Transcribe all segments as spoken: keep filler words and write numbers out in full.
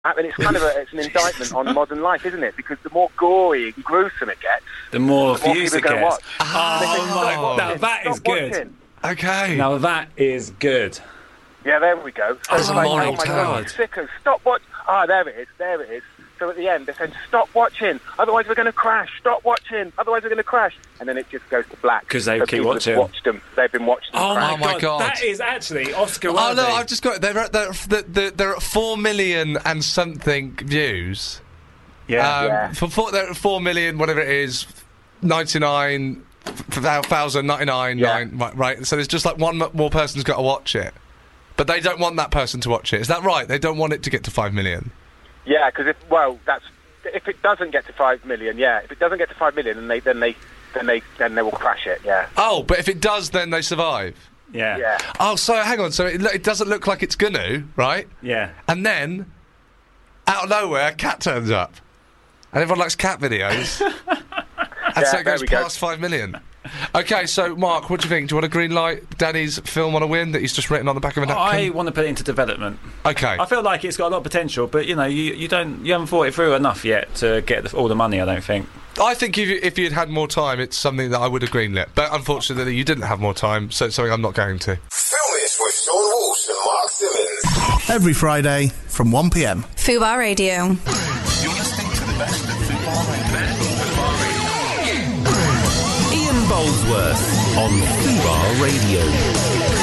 I mean, it's kind of a, it's an indictment on modern life, isn't it? Because the more gory and gruesome it gets, the more, the more views people it are going to gets. watch. Oh, oh now that is good. Watching. Okay. Now that is good. Yeah, there we go. So Oh, it's like, my oh my God, God. sickos, stop watching. Ah, there it is, there it is. So at the end, they're saying, stop watching, otherwise we're going to crash. Stop watching, otherwise we're going to crash. And then it just goes to black. 'Cause they so keep people watching. Have watched them. They've been watching them Oh crash. my, Oh my God. God. That is actually Oscar worthy. Oh no, I've just got it. They're at, they're, they're, they're at four million and something views. Yeah. Um, Yeah. For four, they're at four million, whatever it is, ninety-nine thousand ninety-nine. Yeah. Nine, right, right. So there's just like one m- more person's got to watch it, but they don't want that person to watch it. Is that right? They don't want it to get to five million. Yeah, because if well, that's if it doesn't get to five million. Yeah, if it doesn't get to five million, then they then they then they then they will crash it. Yeah. Oh, but if it does, then they survive. Yeah. Yeah. Oh, so hang on. So it, lo- it doesn't look like it's gonna, right? Yeah. And then, out of nowhere, a cat turns up, and everyone likes cat videos, and Yeah, so it there goes we go. past five million. Okay, so Mark, what do you think? Do you want a green light? Danny's film on a win that he's just written on the back of a I napkin. want to put it into development. Okay. I feel like it's got a lot of potential, but you know, you, you don't you haven't thought it through enough yet to get the, all the money. I don't think. I think if you, if you'd had more time, it's something that I would have greenlit. But unfortunately, you didn't have more time, so it's something I'm not going to. Filmish with Sean Walsh and Mark Simmons. Every Friday from one p m. Fubar Radio. You're listening to the best of Fubar Radio. Ian Boldsworth on Fubar Radio.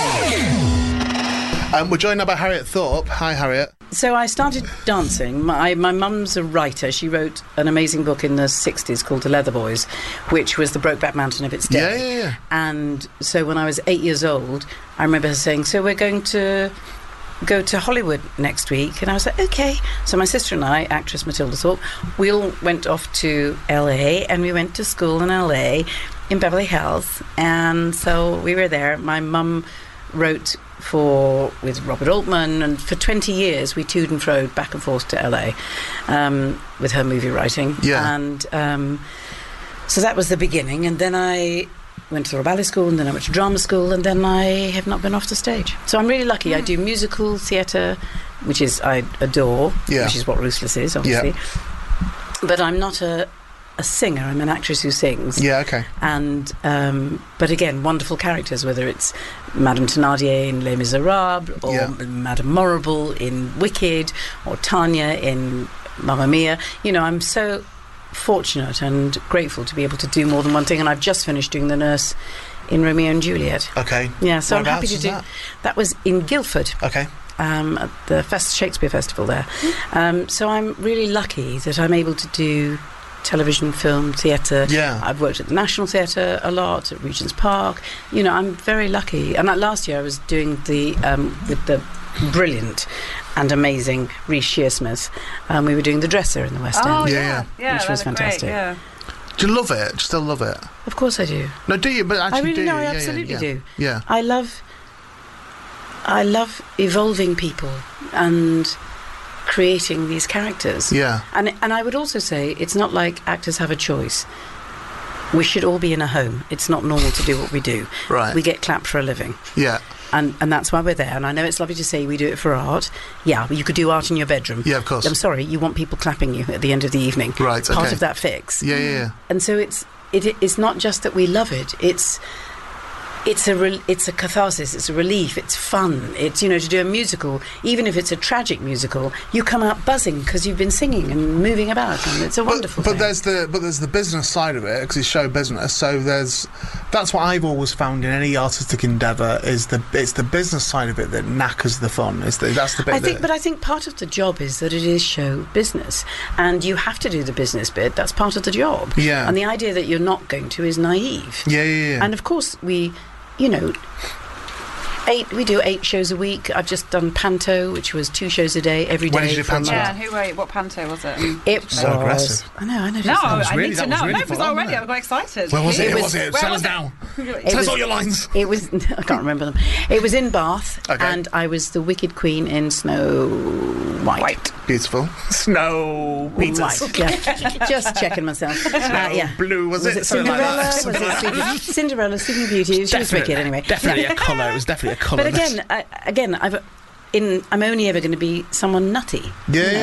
Um, we're joined now by Harriet Thorpe. Hi, Harriet. So I started dancing. My my mum's a writer. She wrote an amazing book in the sixties called The Leather Boys, which was the Brokeback Mountain of its day. Yeah, yeah, yeah. And so when I was eight years old, I remember her saying, so we're going to go to Hollywood next week. And I was like, OK. So my sister and I, actress Matilda Thorpe, we all went off to L A and we went to school in L A in Beverly Hills. And so we were there. My mum wrote for with Robert Altman, and for twenty years we toed and froed back and forth to L A um, with her movie writing. Yeah. And um, so that was the beginning, and then I went to the Royal Ballet School, and then I went to drama school, and then I have not been off the stage. So I'm really lucky. Mm. I do musical theatre, which is I adore, Yeah. which is what Ruthless is, obviously. Yeah. But I'm not a a singer. I'm an actress who sings. Yeah, okay. And um, but again, wonderful characters, whether it's Madame Thénardier in Les Miserables, or Yeah. Madame Morrible in Wicked, or Tanya in Mamma Mia. You know, I'm so fortunate and grateful to be able to do more than one thing. And I've just finished doing the nurse in Romeo and Juliet. Okay. Yeah, so I'm happy Whereabouts to was do. that? That was in Guildford. Okay. Um, at the Fest- Shakespeare Festival there. Um, so I'm really lucky that I'm able to do television, film, theatre. Yeah. I've worked at the National Theatre a lot, at Regent's Park. You know, I'm very lucky. And like last year I was doing the, um, with the brilliant and amazing Reece Shearsmith. Um, we were doing The Dresser in the West Oh, End. Yeah, yeah. yeah. Yeah, Which was they look fantastic. Great, yeah. Do you love it? Do you still love it? Of course I do. No, do you? But actually, I really do know, you? I Yeah, yeah, absolutely yeah. do. Yeah. I love I love evolving people and creating these characters. Yeah. And and I would also say it's not like actors have a choice. We should all be in a home. It's not normal to do what we do. Right. We get clapped for a living. Yeah. And and that's why we're there. And I know it's lovely to say we do it for art. Yeah, but you could do art in your bedroom. Yeah, of course. I'm sorry, you want people clapping you at the end of the evening. Right, Part okay. of that fix. Yeah, yeah, yeah. And so it's it it's not just that we love it. It's it's a re- it's a catharsis. It's a relief. It's fun. It's, you know, to do a musical, even if it's a tragic musical, you come out buzzing because you've been singing and moving about, and it's a wonderful But, but thing. there's the but there's the business side of it, because it's show business. So there's that's what I've always found in any artistic endeavour, is the it's the business side of it that knackers the fun. Is the, that's the bit. I think, that, but I think part of the job is that it is show business, and you have to do the business bit. That's part of the job. Yeah. And the idea that you're not going to is naive. Yeah, yeah, yeah. And of course, we, you know, eight. We do eight shows a week. I've just done Panto, which was two shows a day every day. When did you do for a Panto? month. Yeah, and who were you? What Panto was it? It So was aggressive. I know. I know. No, just- I, was I really- need that to was know. really no, because fun, already wasn't it? I got excited. Where was it? It Where was- was it? where Tell was us it? now. It Tell us was- all your lines. It was. I can't remember them. It was in Bath, Okay. and I was the Wicked Queen in Snow White. White. Beautiful. Snow. Peters. White, yeah. Just checking myself. Uh, yeah. Blue, was, Was it? it Something like Cinderella? that. Was it Sleeping, Cinderella, Sleeping Beauty? She was wicked anyway. Definitely Yeah. a colour. It was definitely a colour. But again, I, again, I've in I'm only ever going to be someone nutty. Yeah, you know?